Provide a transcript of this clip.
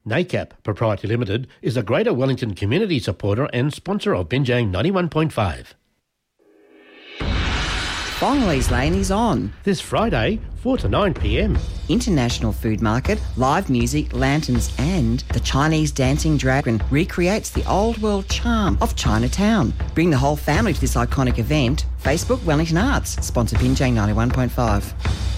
NACAP Proprietary Limited is a Greater Wellington community supporter and sponsor of Binjang 91.5. Bongley's Lane is on. This Friday, 4 to 9 p.m. International Food Market, live music, lanterns and the Chinese Dancing Dragon recreates the old world charm of Chinatown. Bring the whole family to this iconic event. Facebook Wellington Arts, sponsor Binjang 91.5.